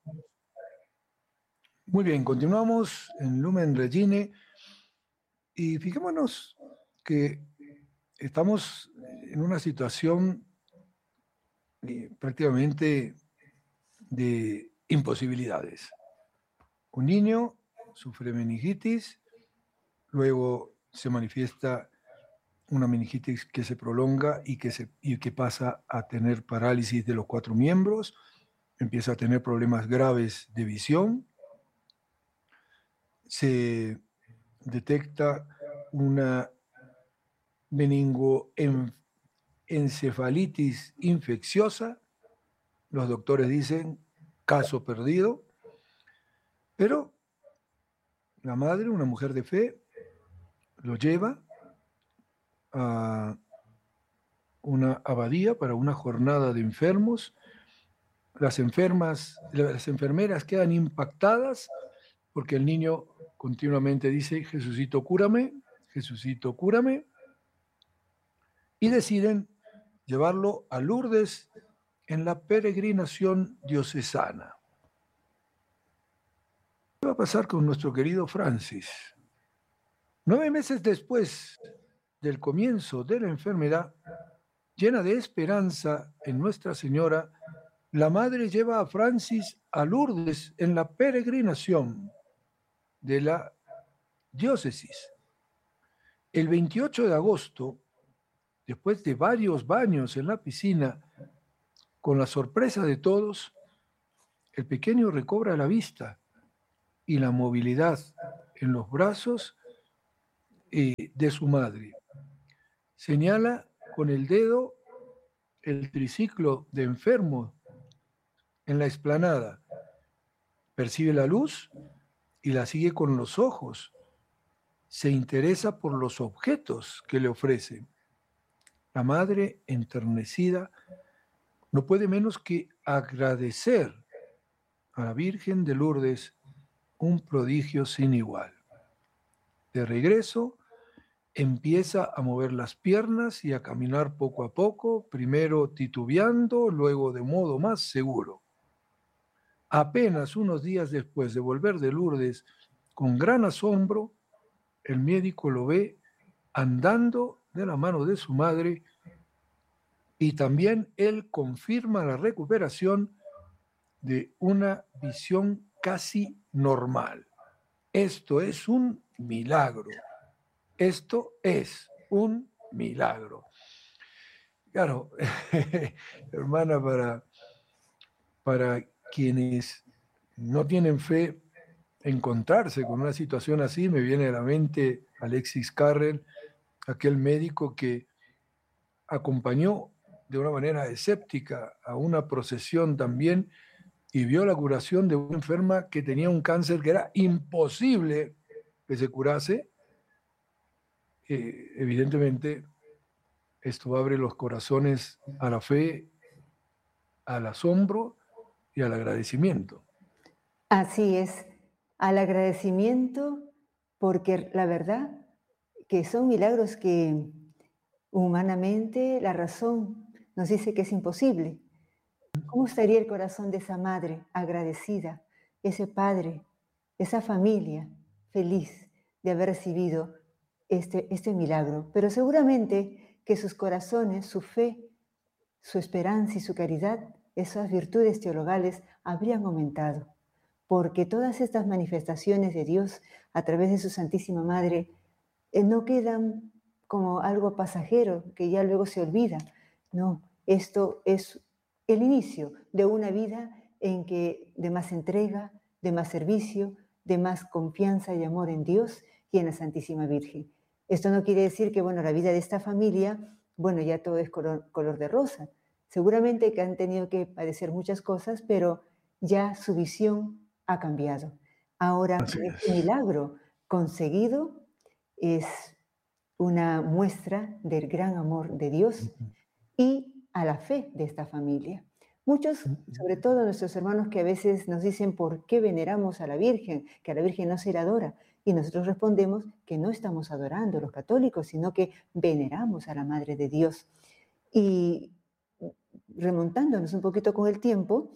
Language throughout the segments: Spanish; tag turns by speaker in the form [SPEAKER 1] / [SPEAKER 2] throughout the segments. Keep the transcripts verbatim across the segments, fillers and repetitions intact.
[SPEAKER 1] Muy bien, continuamos en Lumen Regine y fijémonos que estamos en una situación eh, prácticamente de imposibilidades. Un niño sufre meningitis, luego se manifiesta una meningitis que se prolonga y que, se, y que pasa a tener parálisis de los cuatro miembros, empieza a tener problemas graves de visión, se detecta una meningoencefalitis infecciosa, los doctores dicen caso perdido, pero la madre, una mujer de fe, lo lleva a una abadía para una jornada de enfermos. Las enfermas, las enfermeras quedan impactadas porque el niño continuamente dice, Jesucito, cúrame, Jesucito, cúrame, y deciden llevarlo a Lourdes en la peregrinación diocesana. ¿Qué va a pasar con nuestro querido Francis? Nueve meses después del comienzo de la enfermedad, llena de esperanza en Nuestra Señora, la madre lleva a Francis a Lourdes en la peregrinación de la diócesis. El veintiocho de agosto, después de varios baños en la piscina, con la sorpresa de todos, el pequeño recobra la vista y la movilidad en los brazos eh, de su madre. Señala con el dedo el triciclo de enfermos en la explanada. Percibe la luz y la sigue con los ojos. Se interesa por los objetos que le ofrecen. La madre, enternecida, no puede menos que agradecer a la Virgen de Lourdes un prodigio sin igual. De regreso, empieza a mover las piernas y a caminar poco a poco, primero titubeando, luego de modo más seguro. Apenas unos días después de volver de Lourdes, con gran asombro, el médico lo ve andando de la mano de su madre y también él confirma la recuperación de una visión casi normal. Esto es un milagro. Esto es un milagro. Claro, hermana, para, para quienes no tienen fe, encontrarse con una situación así, me viene a la mente Alexis Carrel, aquel médico que acompañó de una manera escéptica a una procesión también y vio la curación de una enferma que tenía un cáncer que era imposible que se curase. Eh, evidentemente, esto abre los corazones a la fe, al asombro y al agradecimiento.
[SPEAKER 2] Así es, al agradecimiento, porque la verdad que son milagros que humanamente la razón nos dice que es imposible. ¿Cómo estaría el corazón de esa madre agradecida, ese padre, esa familia feliz de haber recibido este, este milagro? Pero seguramente que sus corazones, su fe, su esperanza y su caridad, esas virtudes teologales habrían aumentado, porque todas estas manifestaciones de Dios a través de su Santísima Madre eh, no quedan como algo pasajero que ya luego se olvida. No, esto es el inicio de una vida en que de más entrega, de más servicio, de más confianza y amor en Dios y en la Santísima Virgen. Esto no quiere decir que, bueno, la vida de esta familia, bueno, ya todo es color, color de rosa. Seguramente que han tenido que padecer muchas cosas, pero ya su visión ha cambiado. Ahora,
[SPEAKER 1] Así
[SPEAKER 2] este
[SPEAKER 1] es.
[SPEAKER 2] milagro conseguido es una muestra del gran amor de Dios y a la fe de esta familia. Muchos, sobre todo nuestros hermanos que a veces nos dicen por qué veneramos a la Virgen, que a la Virgen no se la adora, y nosotros respondemos que no estamos adorando los católicos, sino que veneramos a la Madre de Dios. Y remontándonos un poquito con el tiempo,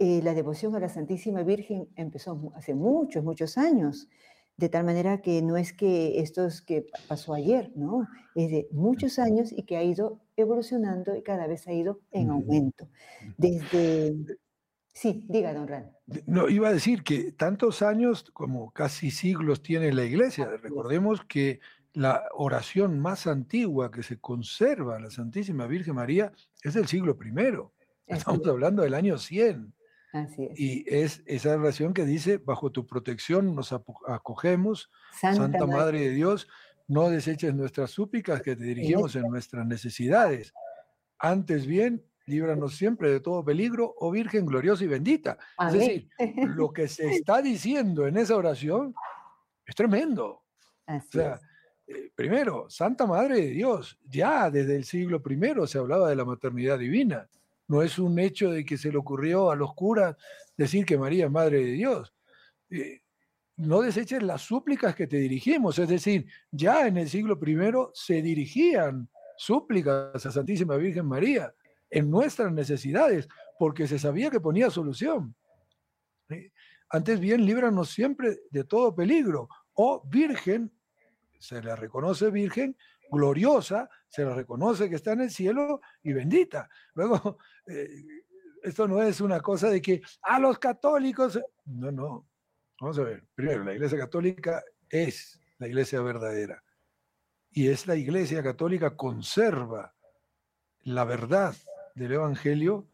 [SPEAKER 2] eh, la devoción a la Santísima Virgen empezó mu- hace muchos, muchos años, de tal manera que no es que esto es que pa- pasó ayer, ¿no? Es de muchos años y que ha ido evolucionando y cada vez ha ido en
[SPEAKER 1] Ujú.
[SPEAKER 2] aumento. Desde... Sí, diga, don Ran.
[SPEAKER 1] De- No, iba a decir que tantos años como casi siglos tiene la iglesia.
[SPEAKER 2] Así es,
[SPEAKER 1] Recordemos que la oración más antigua que se conserva a la Santísima Virgen María es del siglo primero.
[SPEAKER 2] así
[SPEAKER 1] Estamos
[SPEAKER 2] es,
[SPEAKER 1] hablando del año cien.
[SPEAKER 2] así es.
[SPEAKER 1] Y es esa oración que dice, bajo tu protección nos apo- acogemos,
[SPEAKER 2] Santa
[SPEAKER 1] Santa
[SPEAKER 2] María,
[SPEAKER 1] Madre de Dios, no deseches nuestras súplicas que te
[SPEAKER 2] en
[SPEAKER 1] dirigimos
[SPEAKER 2] esta-
[SPEAKER 1] en nuestras necesidades. Antes bien, líbranos siempre de todo peligro, oh Virgen gloriosa y bendita. Es
[SPEAKER 2] Amén.
[SPEAKER 1] decir, lo que se está diciendo en esa oración es tremendo. O
[SPEAKER 2] Así
[SPEAKER 1] sea,
[SPEAKER 2] es,
[SPEAKER 1] eh, primero, Santa Madre de Dios, ya desde el siglo primero se hablaba de la maternidad divina. No es un hecho de que se le ocurrió a los curas decir que María es Madre de Dios. Eh, no deseches las súplicas que te dirigimos, es decir, ya en el siglo primero se dirigían súplicas a Santísima Virgen María en nuestras necesidades, porque se sabía que ponía solución. ¿Sí? Antes bien, líbranos siempre de todo peligro. O Virgen, se la reconoce Virgen, gloriosa, se la reconoce que está en el cielo y bendita. Luego, eh, esto no es una cosa de que a los católicos, no, no, vamos a ver, primero, la Iglesia Católica es la Iglesia verdadera y es la Iglesia Católica conserva la verdad del Evangelio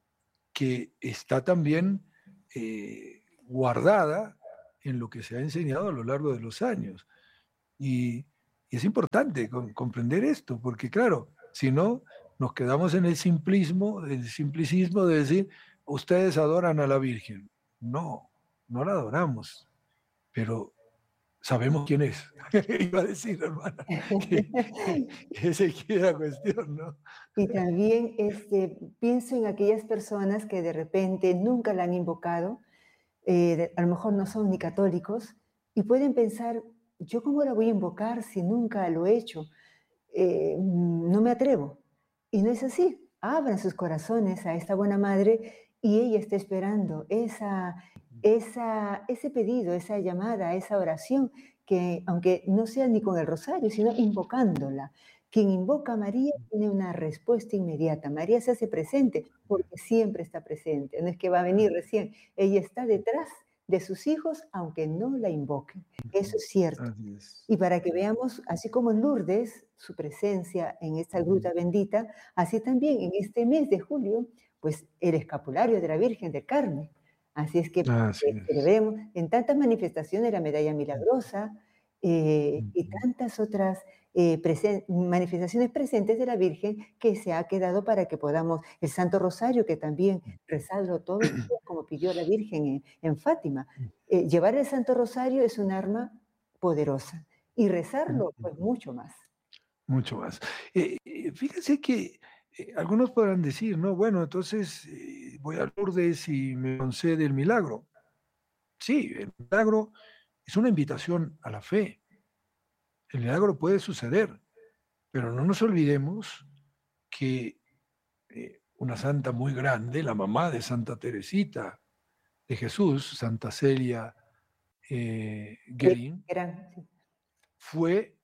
[SPEAKER 1] que está también eh, guardada en lo que se ha enseñado a lo largo de los años. Y, y es importante con, comprender esto, porque claro, si no, nos quedamos en el simplismo, el simplicismo de decir, ustedes adoran a la Virgen. No, no la adoramos, pero sabemos quién es. Iba a decir, hermana, que, que, que esa es la cuestión, ¿no?
[SPEAKER 2] Y también este, pienso en aquellas personas que de repente nunca la han invocado, eh, de- a lo mejor no son ni católicos, y pueden pensar, ¿yo cómo la voy a invocar si nunca lo he hecho? Eh, mm, no me atrevo. Y no es así. Abran sus corazones a esta buena madre y ella está esperando esa, esa, ese pedido, esa llamada, esa oración, que aunque no sea ni con el rosario, sino invocándola. Quien invoca a María tiene una respuesta inmediata. María se hace presente porque siempre está presente. No es que va a venir recién. Ella está detrás de sus hijos aunque no la invoquen. Eso es cierto.
[SPEAKER 1] Así es.
[SPEAKER 2] Y para que veamos, así como en Lourdes, su presencia en esta gruta bendita, así también en este mes de julio, pues el escapulario de la Virgen del Carmen. Así es que
[SPEAKER 1] Así
[SPEAKER 2] eh,
[SPEAKER 1] es.
[SPEAKER 2] celebremos en tantas manifestaciones la medalla milagrosa eh, y tantas otras eh, presen- manifestaciones presentes de la Virgen que se ha quedado para que podamos, el Santo Rosario, que también rezarlo todos los días, como pidió la Virgen en, en Fátima. Eh, llevar el Santo Rosario es un arma poderosa y rezarlo, pues mucho más.
[SPEAKER 1] Mucho más. Eh, eh, fíjense que eh, algunos podrán decir, no, bueno, entonces eh, voy a Lourdes y me concede el milagro. Sí, el milagro es una invitación a la fe. El milagro puede suceder, pero no nos olvidemos que eh, una santa muy grande, la mamá de Santa Teresita de Jesús, Santa Celia eh,
[SPEAKER 2] Qué
[SPEAKER 1] Guerin,
[SPEAKER 2] gran, sí.
[SPEAKER 1] fue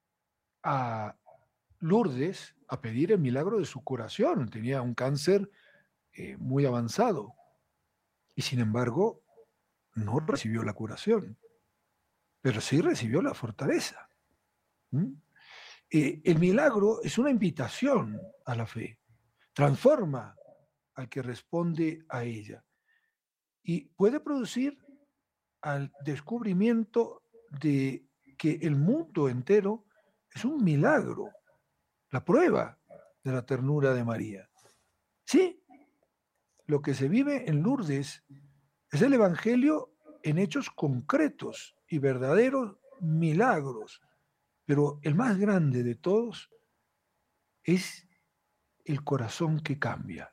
[SPEAKER 1] a Lourdes a pedir el milagro de su curación. Tenía un cáncer eh, muy avanzado y sin embargo no recibió la curación, pero sí recibió la fortaleza. ¿Mm? Eh, el milagro es una invitación a la fe, transforma al que responde a ella y puede producir al descubrimiento de que el mundo entero es un milagro, la prueba de la ternura de María. Sí, lo que se vive en Lourdes es el Evangelio en hechos concretos y verdaderos milagros, pero el más grande de todos es el corazón que cambia.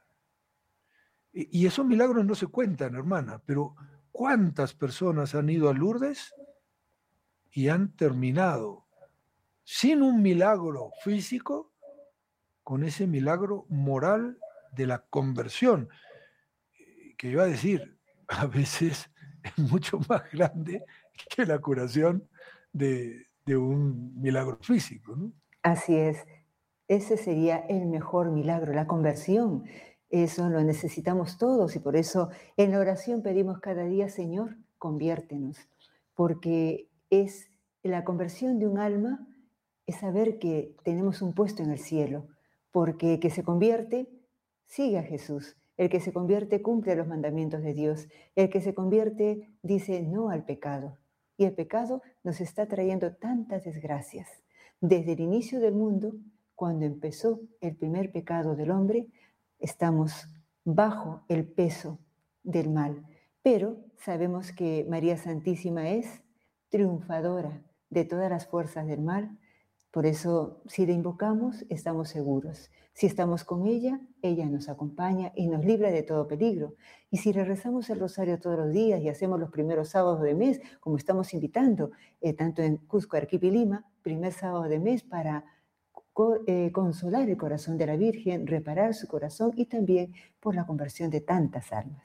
[SPEAKER 1] Y esos milagros no se cuentan, hermana, pero ¿cuántas personas han ido a Lourdes y han terminado sin un milagro físico con ese milagro moral de la conversión, que iba a decir, a veces es mucho más grande que la curación de, de un milagro físico, ¿no?
[SPEAKER 2] Así es. Ese sería el mejor milagro, la conversión. Eso lo necesitamos todos y por eso en la oración pedimos cada día, Señor, conviértenos, porque es la conversión de un alma, es saber que tenemos un puesto en el cielo, porque el que se convierte sigue a Jesús, el que se convierte cumple los mandamientos de Dios, el que se convierte dice no al pecado. Y el pecado nos está trayendo tantas desgracias. Desde el inicio del mundo, cuando empezó el primer pecado del hombre, estamos bajo el peso del mal. Pero sabemos que María Santísima es triunfadora de todas las fuerzas del mal. Por eso, si la invocamos, estamos seguros. Si estamos con ella, ella nos acompaña y nos libra de todo peligro. Y si le rezamos el rosario todos los días y hacemos los primeros sábados de mes, como estamos invitando, eh, tanto en Cusco, Arequipa y Lima, primer sábado de mes para co eh, consolar el corazón de la Virgen, reparar su corazón y también por la conversión de tantas almas.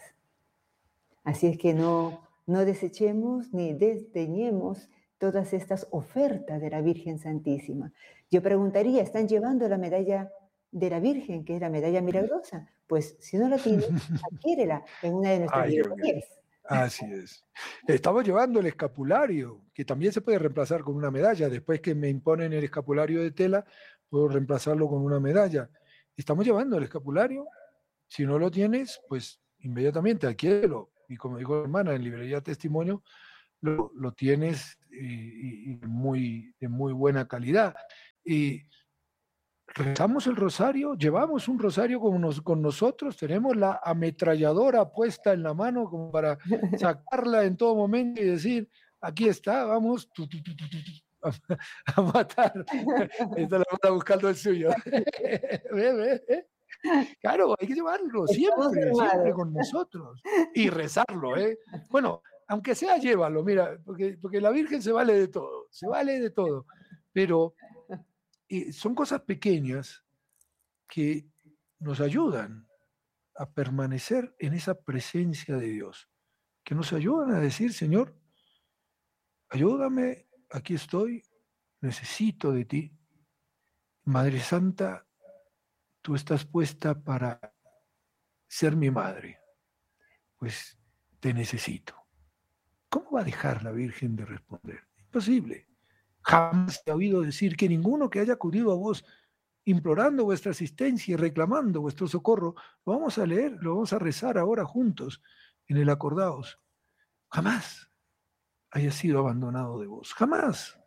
[SPEAKER 2] Así es que no, no desechemos ni desdeñemos todas estas ofertas de la Virgen Santísima. Yo preguntaría, ¿están llevando la medalla de la Virgen, que es la medalla milagrosa? Pues si no la tienes, adquiérela en una de nuestras
[SPEAKER 1] Ay, ok.
[SPEAKER 2] librerías.
[SPEAKER 1] Así es. Estamos llevando el escapulario, que también se puede reemplazar con una medalla. Después que me imponen el escapulario de tela, puedo reemplazarlo con una medalla. Estamos llevando el escapulario. Si no lo tienes, pues inmediatamente adquiérelo. Y como dijo la hermana, en librería Testimonio lo, lo tienes y, y muy, de muy buena calidad. Y rezamos el rosario, llevamos un rosario con, nos, con nosotros, tenemos la ametralladora puesta en la mano como para sacarla en todo momento y decir, aquí está, vamos tu, tu, tu, tu, tu, a, a matar. Esta la está buscando el suyo. ¿Ve, ve, ve? Claro, hay que llevarlo
[SPEAKER 2] Estamos
[SPEAKER 1] siempre, siempre
[SPEAKER 2] armados.
[SPEAKER 1] con nosotros y rezarlo, ¿eh? Bueno, aunque sea, llévalo, mira, porque, porque la Virgen se vale de todo, se vale de todo, pero eh, son cosas pequeñas que nos ayudan a permanecer en esa presencia de Dios, que nos ayudan a decir, Señor, ayúdame, aquí estoy, necesito de ti. Madre Santa, tú estás puesta para ser mi madre, pues te necesito. ¿Cómo va a dejar la Virgen de responder? Imposible. Jamás he oído decir que ninguno que haya acudido a vos implorando vuestra asistencia y reclamando vuestro socorro, lo vamos a leer, lo vamos a rezar ahora juntos en el acordaos. Jamás haya sido abandonado de vos, jamás.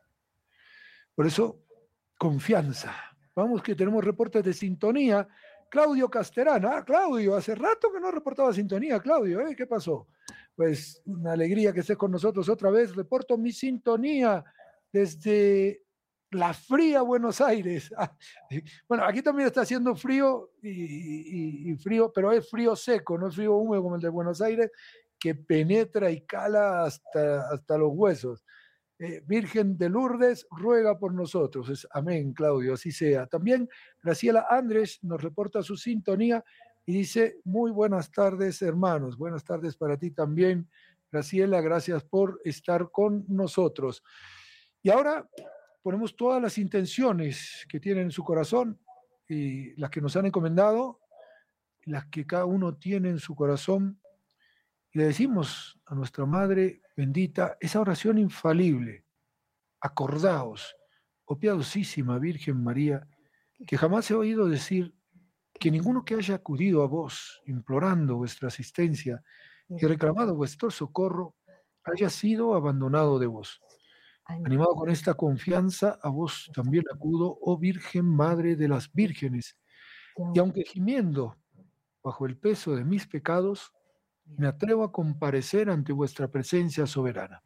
[SPEAKER 1] Por eso, confianza. Vamos que tenemos reportes de sintonía. Claudio Casterana. Ah, Claudio, hace rato que no reportaba sintonía, Claudio, ¿eh? ¿Qué pasó? Pues una alegría que estés con nosotros otra vez. Reporto mi sintonía desde la fría Buenos Aires. Ah, bueno, aquí también está haciendo frío y, y, y frío, pero es frío seco, no es frío húmedo como el de Buenos Aires, que penetra y cala hasta, hasta los huesos. Eh, Virgen de Lourdes, ruega por nosotros. Es, amén, Claudio, así sea. También Graciela Andrés nos reporta su sintonía y dice, muy buenas tardes, hermanos. Buenas tardes para ti también, Graciela. Gracias por estar con nosotros. Y ahora ponemos todas las intenciones que tienen en su corazón y las que nos han encomendado, las que cada uno tiene en su corazón. Y le decimos a nuestra Madre bendita esa oración infalible. Acordaos, oh piadosísima Virgen María, que jamás he oído decir que ninguno que haya acudido a vos, implorando vuestra asistencia y reclamado vuestro socorro, haya sido abandonado de vos. Animado con esta confianza, a vos también acudo, oh Virgen Madre de las Vírgenes, y aunque gimiendo bajo el peso de mis pecados, me atrevo a comparecer ante vuestra presencia soberana.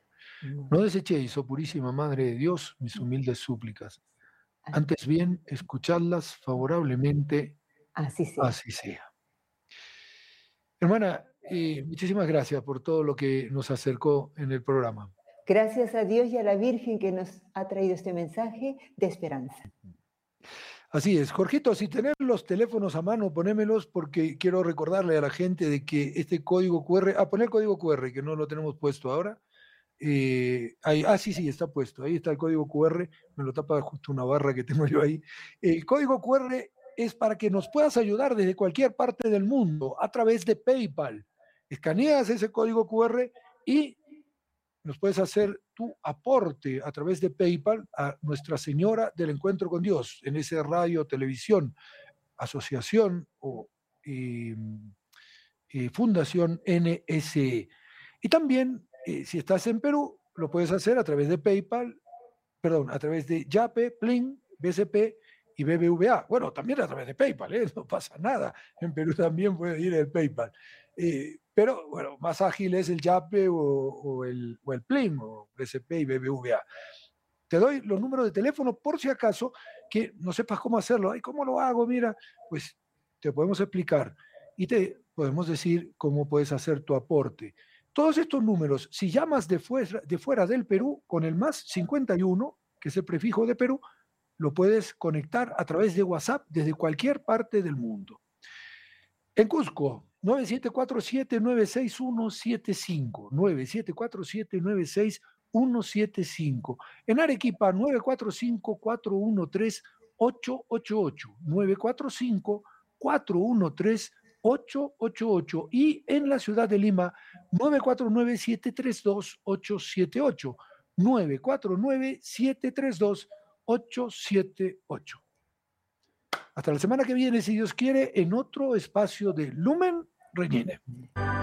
[SPEAKER 1] No desechéis, oh purísima Madre de Dios, mis humildes súplicas. Antes bien, escuchadlas favorablemente,
[SPEAKER 2] Así sea.
[SPEAKER 1] así sea. Hermana, eh, muchísimas gracias por todo lo que nos acercó en el programa.
[SPEAKER 2] Gracias a Dios y a la Virgen que nos ha traído este mensaje de esperanza.
[SPEAKER 1] Así es. Jorgito, si tenés los teléfonos a mano, ponémelos porque quiero recordarle a la gente de que este código cu erre, ah, poner el código cu erre, que no lo tenemos puesto ahora. Eh, ahí, ah, sí, sí, está puesto. Ahí está el código cu erre, me lo tapa justo una barra que tengo yo ahí. El código cu erre es para que nos puedas ayudar desde cualquier parte del mundo a través de PayPal. Escaneas ese código cu erre y nos puedes hacer tu aporte a través de PayPal a Nuestra Señora del Encuentro con Dios, en ese radio, televisión, asociación o eh, eh, Fundación ene ese e. Y también, eh, si estás en Perú, lo puedes hacer a través de PayPal, perdón, a través de Yape, Plin, B C P y B B V A. Bueno, también a través de PayPal, ¿eh? No pasa nada. En Perú también puede ir el PayPal. Eh, pero, bueno, más ágil es el Yape o, o, el, o el Plin, o B C P y B B V A. Te doy los números de teléfono por si acaso que no sepas cómo hacerlo. Ay, ¿cómo lo hago? Mira, pues te podemos explicar y te podemos decir cómo puedes hacer tu aporte. Todos estos números, si llamas de fuera, de fuera del Perú con el más cincuenta y uno, que es el prefijo de Perú, lo puedes conectar a través de WhatsApp desde cualquier parte del mundo. En Cusco, nueve siete cuatro siete nueve seis uno siete cinco, nueve siete cuatro siete nueve seis uno siete cinco. En Arequipa, nueve cuatro cinco cuatro uno tres ocho ocho ocho, nueve cuatro cinco cuatro uno tres ocho ocho ocho. Y en la ciudad de Lima, nueve cuatro nueve siete tres dos ocho siete ocho, nueve cuatro nueve siete tres dos ocho siete ocho. Hasta la semana que viene, si Dios quiere, en otro espacio de Lumen Reñine.